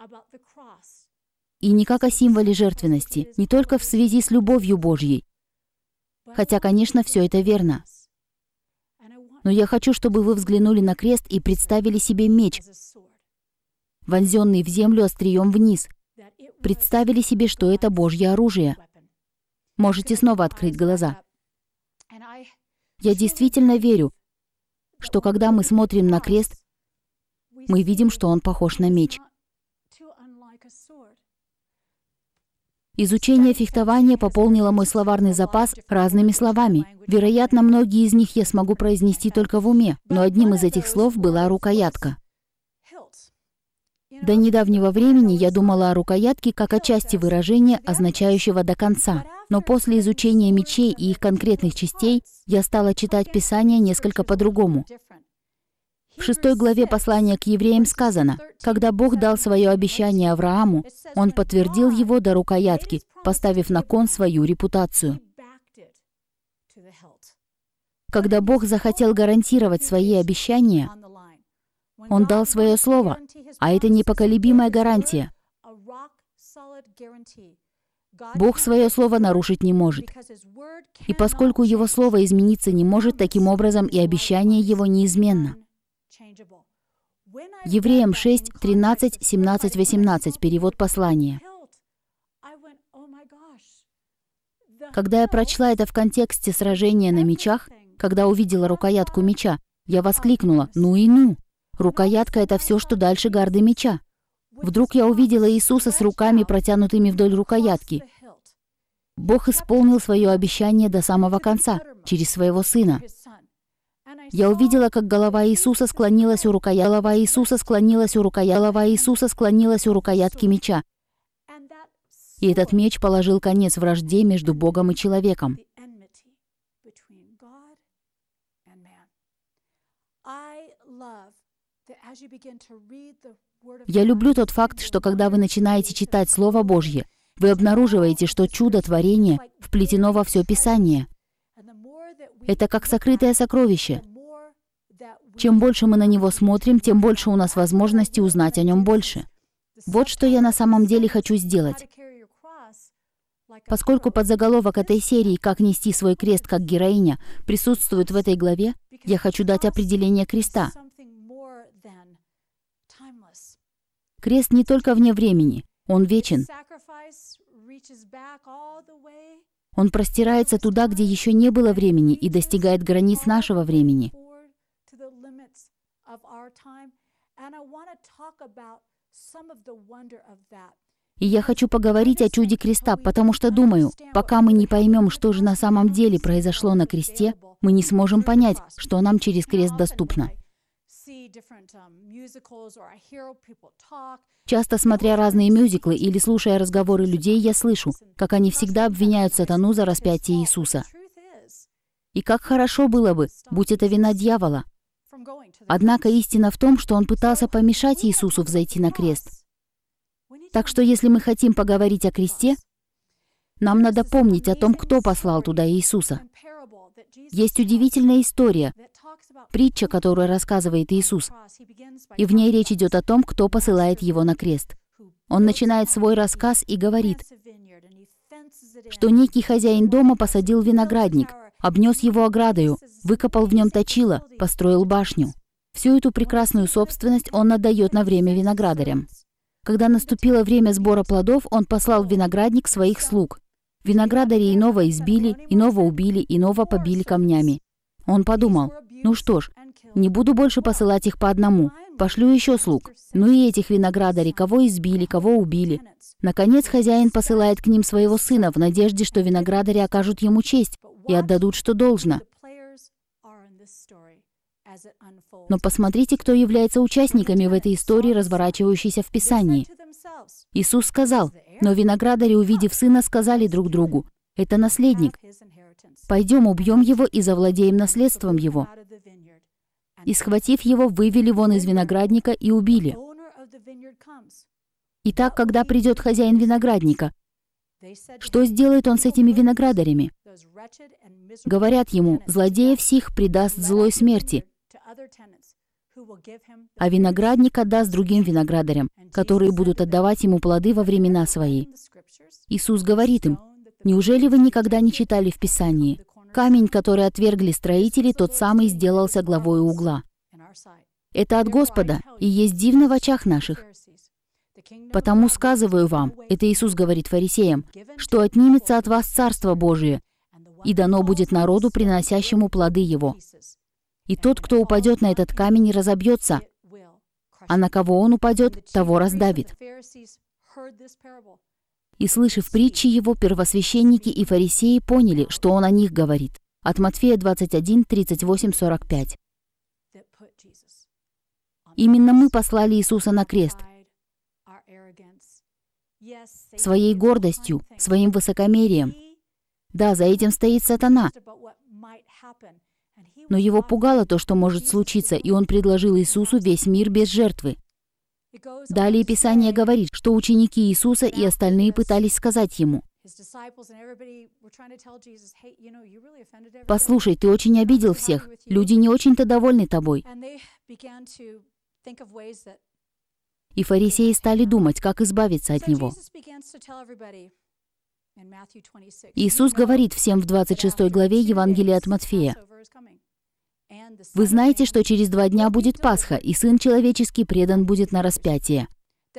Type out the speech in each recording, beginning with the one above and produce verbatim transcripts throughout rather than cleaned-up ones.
И не как о символе жертвенности, не только в связи с любовью Божьей. Хотя, конечно, все это верно. Но я хочу, чтобы вы взглянули на крест и представили себе меч, вонзенный в землю острием вниз. Представили себе, что это Божье оружие. Можете снова открыть глаза. Я действительно верю, что когда мы смотрим на крест, мы видим, что он похож на меч. Изучение фехтования пополнило мой словарный запас разными словами. Вероятно, многие из них я смогу произнести только в уме, но одним из этих слов была рукоятка. До недавнего времени я думала о рукоятке как о части выражения, означающего «до конца». Но после изучения мечей и их конкретных частей я стала читать Писание несколько по-другому. В шестой главе послания к евреям сказано: «Когда Бог дал свое обещание Аврааму, Он подтвердил его до рукоятки, поставив на кон свою репутацию». Когда Бог захотел гарантировать свои обещания, Он дал свое слово, а это непоколебимая гарантия. Бог свое слово нарушить не может. И поскольку Его слово измениться не может, таким образом и обещание Его неизменно. Евреям шесть, тринадцать, семнадцать, восемнадцать, перевод послания. Когда я прочла это в контексте сражения на мечах, когда увидела рукоятку меча, я воскликнула: «Ну и ну! Рукоятка — это все, что дальше гарды меча». Вдруг я увидела Иисуса с руками, протянутыми вдоль рукоятки. Бог исполнил свое обещание до самого конца, через своего Сына. Я увидела, как голова Иисуса склонилась у рукоятки, голова Иисуса склонилась у рукоятки, голова Иисуса склонилась у рукоятки меча. И этот меч положил конец вражде между Богом и человеком. Я люблю тот факт, что когда вы начинаете читать Слово Божье, вы обнаруживаете, что чудо творения вплетено во все Писание. Это как сокрытое сокровище. Чем больше мы на него смотрим, тем больше у нас возможности узнать о нем больше. Вот что я на самом деле хочу сделать. Поскольку подзаголовок этой серии «Как нести свой крест как героиня» присутствует в этой главе, я хочу дать определение креста. Крест не только вне времени, он вечен. Он простирается туда, где еще не было времени, и достигает границ нашего времени. И я хочу поговорить о чуде креста, потому что думаю, пока мы не поймем, что же на самом деле произошло на кресте, мы не сможем понять, что нам через крест доступно. Часто смотря разные мюзиклы или слушая разговоры людей, я слышу, как они всегда обвиняют сатану за распятие Иисуса. И как хорошо было бы, будь это вина дьявола. Однако истина в том, что он пытался помешать Иисусу взойти на крест. Так что если мы хотим поговорить о кресте, нам надо помнить о том, кто послал туда Иисуса. Есть удивительная история, притча, которую рассказывает Иисус, и в ней речь идет о том, кто посылает его на крест. Он начинает свой рассказ и говорит, что некий хозяин дома посадил виноградник, обнес его оградою, выкопал в нем точило, построил башню. Всю эту прекрасную собственность он отдает на время виноградарям. Когда наступило время сбора плодов, он послал в виноградник своих слуг. Виноградари иного избили, иного убили, иного побили камнями. Он подумал, ну что ж, не буду больше посылать их по одному, пошлю еще слуг. Ну и этих виноградарей, кого избили, кого убили. Наконец хозяин посылает к ним своего сына в надежде, что виноградари окажут ему честь и отдадут, что должно. Но посмотрите, кто является участниками в этой истории, разворачивающейся в Писании. Иисус сказал, но виноградари, увидев сына, сказали друг другу, «Это наследник. Пойдем, убьем его и завладеем наследством его». И, схватив его, вывели вон из виноградника и убили. Итак, когда придет хозяин виноградника, что сделает он с этими виноградарями? Говорят ему, злодеев сих предаст злой смерти. а виноградник отдаст другим виноградарям, которые будут отдавать ему плоды во времена свои. Иисус говорит им: «Неужели вы никогда не читали в Писании? Камень, который отвергли строители, тот самый сделался главой угла. Это от Господа и есть дивно в очах наших. Потому сказываю вам, это Иисус говорит фарисеям, что отнимется от вас Царство Божие, и дано будет народу, приносящему плоды его. И тот, кто упадет на этот камень, разобьется, а на кого он упадет, того раздавит». И, слышав притчи его, первосвященники и фарисеи поняли, что он о них говорит. От Матфея двадцать один, тридцать восемь, сорок пять. Именно мы послали Иисуса на крест. Своей гордостью, своим высокомерием. Да, за этим стоит сатана. Но его пугало то, что может случиться, и он предложил Иисусу весь мир без жертвы. Далее Писание говорит, что ученики Иисуса и остальные пытались сказать ему: «Послушай, ты очень обидел всех. Люди не очень-то довольны тобой». И фарисеи стали думать, как избавиться от него. Иисус говорит всем в двадцать шестой главе Евангелия от Матфея: «Вы знаете, что через два дня будет Пасха, и Сын Человеческий предан будет на распятие».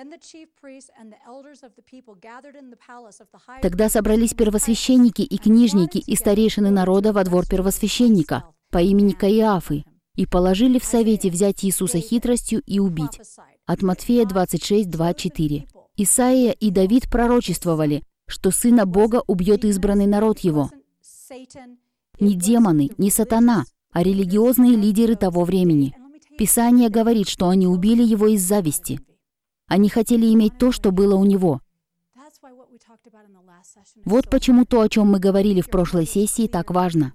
Тогда собрались первосвященники и книжники и старейшины народа во двор первосвященника по имени Каиафы и положили в совете взять Иисуса хитростью и убить. От Матфея двадцать шесть, два, четыре. Исаия и Давид пророчествовали, что Сына Бога убьет избранный народ Его. Не демоны, не сатана, а религиозные лидеры того времени. Писание говорит, что они убили Его из зависти. Они хотели иметь то, что было у Него. Вот почему то, о чем мы говорили в прошлой сессии, так важно.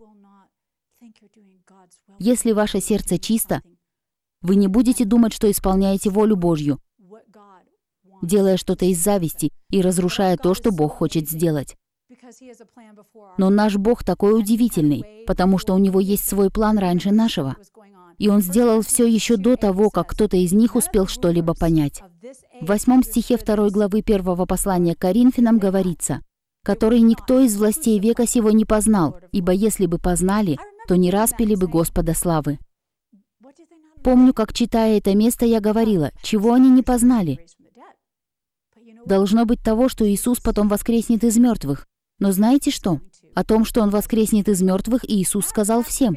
Если ваше сердце чисто, вы не будете думать, что исполняете волю Божью, делая что-то из зависти и разрушая то, что Бог хочет сделать. Но наш Бог такой удивительный, потому что у Него есть свой план раньше нашего. И Он сделал все еще до того, как кто-то из них успел что-либо понять. В восьмом стихе второй главы первого послания к Коринфянам говорится: «Который никто из властей века сего не познал, ибо если бы познали, то не распяли бы Господа славы». Помню, как, читая это место, я говорила: чего они не познали? Должно быть того, что Иисус потом воскреснет из мертвых. Но знаете что? О том, что Он воскреснет из мертвых, Иисус сказал всем.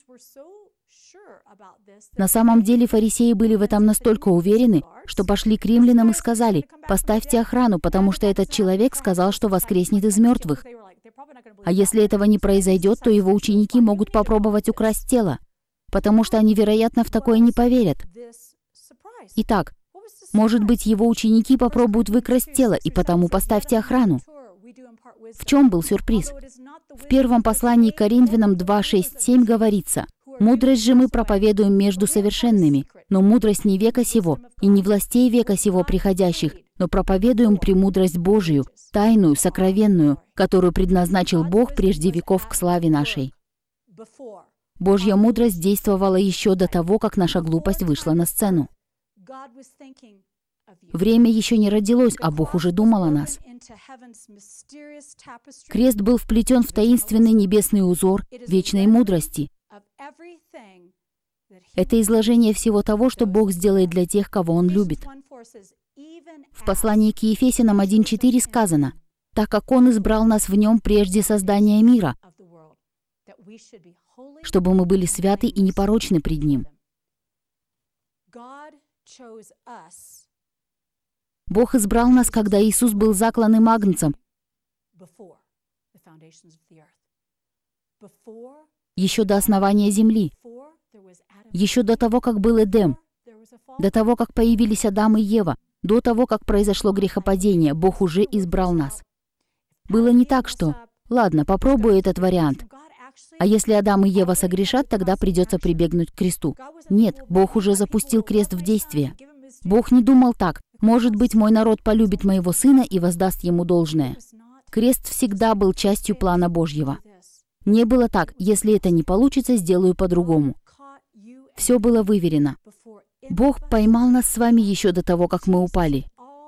На самом деле фарисеи были в этом настолько уверены, что пошли к римлянам и сказали: «Поставьте охрану, потому что этот человек сказал, что воскреснет из мертвых. А если этого не произойдет, то его ученики могут попробовать украсть тело, потому что они, вероятно, в такое не поверят». Итак, может быть, его ученики попробуют выкрасть тело, и потому поставьте охрану. В чем был сюрприз? В первом послании к Коринфянам два, шесть, семь говорится: «Мудрость же мы проповедуем между совершенными, но мудрость не века сего, и не властей века сего приходящих, но проповедуем премудрость Божию, тайную, сокровенную, которую предназначил Бог прежде веков к славе нашей». Божья мудрость действовала еще до того, как наша глупость вышла на сцену. Время еще не родилось, а Бог уже думал о нас. Крест был вплетен в таинственный небесный узор вечной мудрости. Это изложение всего того, что Бог сделает для тех, кого Он любит. В послании к Ефесянам один четыре сказано: «Так как Он избрал нас в Нем прежде создания мира, чтобы мы были святы и непорочны пред Ним». Бог избрал нас, когда Иисус был закланным агнцем, еще до основания земли, еще до того, как был Эдем, до того, как появились Адам и Ева, до того, как произошло грехопадение, Бог уже избрал нас. Было не так, что «ладно, попробую этот вариант, а если Адам и Ева согрешат, тогда придется прибегнуть к кресту». Нет, Бог уже запустил крест в действие. Бог не думал так: «Может быть, мой народ полюбит моего сына и воздаст ему должное». Крест всегда был частью плана Божьего. Не было так: «Если это не получится, сделаю по-другому». Все было выверено. Бог поймал нас с вами еще до того, как мы упали.